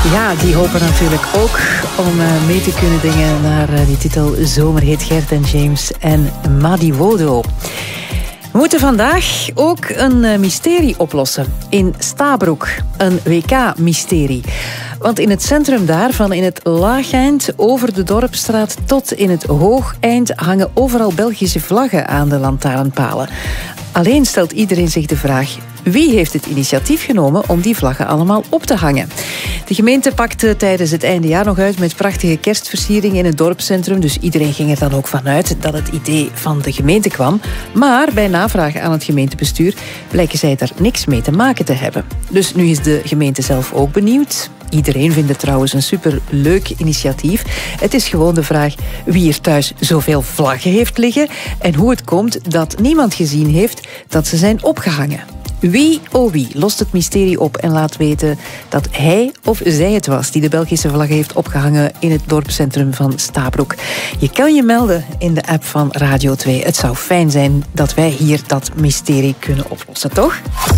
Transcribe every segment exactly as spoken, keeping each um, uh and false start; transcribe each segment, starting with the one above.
Ja, die hopen natuurlijk ook om uh, mee te kunnen dingen naar uh, die titel Zomerhit Gert en James en Madiwodo. We moeten vandaag ook een uh, mysterie oplossen in Stabroek. Een W K-mysterie. Want in het centrum daarvan, in het Laageind, over de Dorpstraat tot in het Hoogeind, hangen overal Belgische vlaggen aan de lantaarnpalen. Alleen stelt iedereen zich de vraag: wie heeft het initiatief genomen om die vlaggen allemaal op te hangen? De gemeente pakte tijdens het eindejaar nog uit met prachtige kerstversieringen in het dorpscentrum. Dus iedereen ging er dan ook vanuit dat het idee van de gemeente kwam. Maar bij navraag aan het gemeentebestuur blijken zij er niks mee te maken te hebben. Dus nu is de gemeente zelf ook benieuwd. Iedereen vindt het trouwens een superleuk initiatief. Het is gewoon de vraag wie er thuis zoveel vlaggen heeft liggen en hoe het komt dat niemand gezien heeft dat ze zijn opgehangen. Wie, oh wie, lost het mysterie op en laat weten dat hij of zij het was die de Belgische vlaggen heeft opgehangen in het dorpscentrum van Stabroek. Je kan je melden in de app van Radio twee. Het zou fijn zijn dat wij hier dat mysterie kunnen oplossen, toch?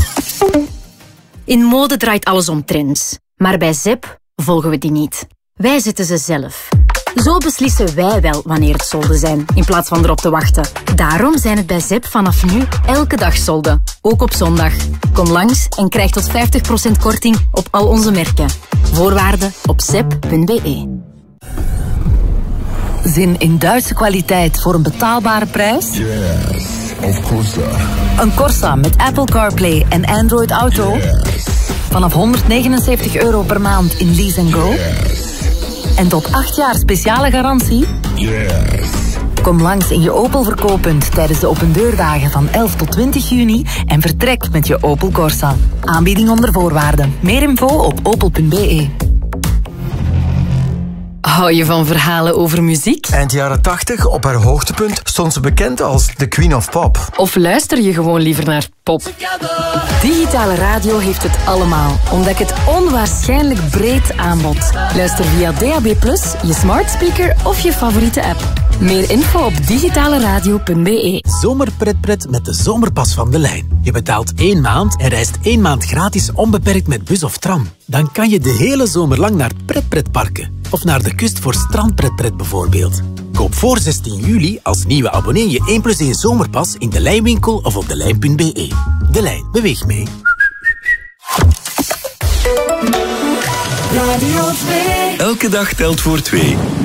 In mode draait alles om trends. Maar bij Zep volgen we die niet. Wij zetten ze zelf. Zo beslissen wij wel wanneer het solden zijn, in plaats van erop te wachten. Daarom zijn het bij Zep vanaf nu elke dag solden. Ook op zondag. Kom langs en krijg tot vijftig procent korting op al onze merken. Voorwaarden op zep punt be. Zin in Duitse kwaliteit voor een betaalbare prijs? Yes, of Corsa. Een Corsa met Apple CarPlay en Android Auto? Yes. Vanaf honderdnegenenzeventig euro per maand in Lease and Go? Yes. En tot acht jaar speciale garantie? Yes. Kom langs in je Opel verkooppunt tijdens de opendeurdagen van elf tot twintig juni en vertrek met je Opel Corsa. Aanbieding onder voorwaarden. Meer info op opel punt be. Hou je van verhalen over muziek? Eind jaren tachtig, op haar hoogtepunt, stond ze bekend als de Queen of Pop. Of luister je gewoon liever naar pop? Digitale radio heeft het allemaal. Ontdek het onwaarschijnlijk breed aanbod. Luister via D A B plus, je smart speaker of je favoriete app. Meer info op digitaleradio punt be. Zomerpretpret met de zomerpas van De Lijn. Je betaalt één maand en reist één maand gratis onbeperkt met bus of tram. Dan kan je de hele zomer lang naar pretpretparken. Of naar de kust voor strandpretpret bijvoorbeeld. Koop voor zestien juli als nieuwe abonnee je één plus één zomerpas in De Lijnwinkel of op delijn punt be. De Lijn, beweeg mee. Radio twee. Elke dag telt voor twee.